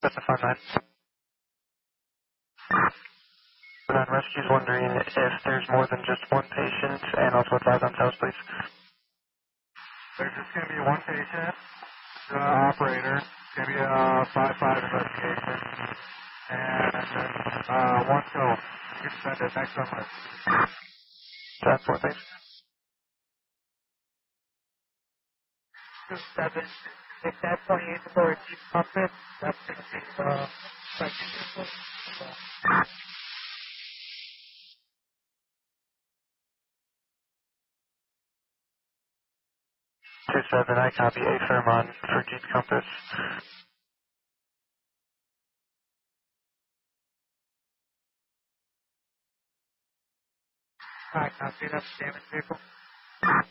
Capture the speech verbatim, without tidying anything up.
That's a five nine. But on rescue's wondering if there's more than just one patient, and also advise on sales, please. There's just going to be one patient, the operator. It's going to be a five five investigation. And then uh, one kill. You can send it next summer. Transport, thanks. two seven. If that twenty-eight for a deep puppet, that's going to be uh, second. two seven, I copy A firm on for Jeep Compass. I copy that damage vehicle.